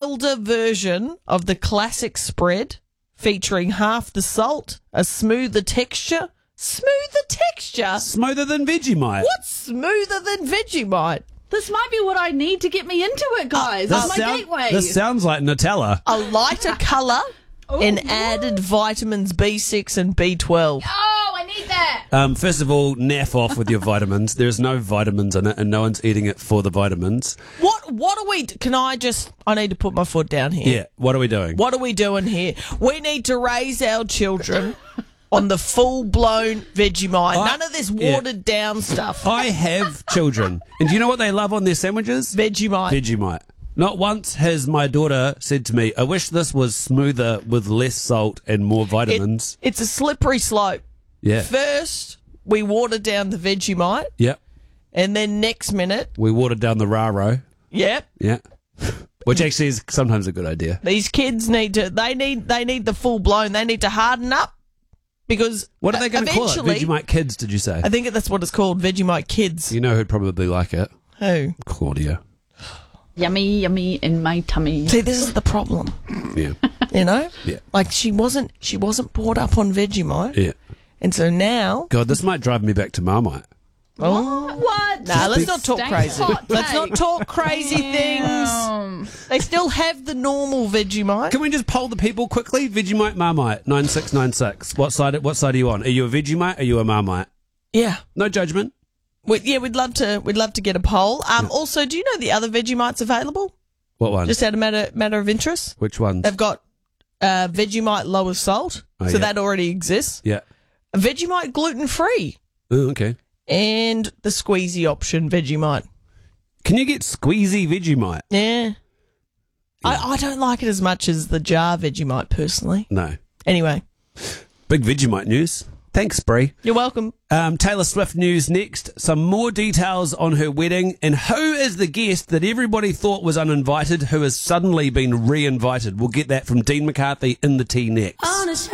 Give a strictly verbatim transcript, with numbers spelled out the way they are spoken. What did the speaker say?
milder version of the classic spread, featuring half the salt, a smoother texture. Smoother texture? Smoother than Vegemite. What's smoother than Vegemite? This might be what I need to get me into it, guys. This, That's my sound- gateway. this sounds like Nutella. A lighter colour Ooh, and ooh. added vitamins B six and B twelve. Oh, I need that. Um, first of all, naff off with your vitamins. There's no vitamins in it, and no one's eating it for the vitamins. What What are we... Can I just... I need to put my foot down here. Yeah, what are we doing? What are we doing here? We need to raise our children on the full-blown Vegemite. I- None of this yeah. watered-down stuff. I have children, and do you know what they love on their sandwiches? Vegemite. Vegemite. Not once has my daughter said to me, I wish this was smoother with less salt and more It- vitamins. it's a slippery slope. yeah. First, we water down the Vegemite, Yeah. and then next minute, We watered down the raro. yep, Yeah. Which actually is sometimes a good idea. these kids need to. They need. They need the full blown. They need to harden up because What are they going to call it? eventually- Vegemite Kids, did you say? I think that's what it's called. Vegemite Kids. You know who'd probably like it? Who? Claudia. Yummy, yummy in my tummy. See, this is the problem. Yeah. You know, Yeah. like she wasn't. She wasn't brought up on Vegemite, Yeah. and so now. God, this might drive me back to Marmite. Oh, What? nah, let's not talk Stank crazy. hot Let's take. not talk crazy things. Um, They still have the normal Vegemite. Can we just poll the people quickly? Vegemite, Marmite, nine six nine six. What side What side are you on? Are you a Vegemite or are you a Marmite? Yeah. No judgment. We, yeah, we'd love to. We'd love to get a poll. Um, Also, do you know the other Vegemites available? What one? Just out of matter matter of interest, Which ones? they've got uh, Vegemite lower salt, Oh, so yeah. that already exists. Yeah. Vegemite gluten free, Oh, okay. and the squeezy option Vegemite. Can you get squeezy Vegemite? Yeah. I, I don't like it as much as the jar Vegemite personally. No. Anyway, Big Vegemite news. Thanks, Bree. you're welcome. Um, Taylor Swift news next. Some more details on her wedding and who is the guest that everybody thought was uninvited who has suddenly been re-invited. We'll get that from Dean McCarthy in the tea next.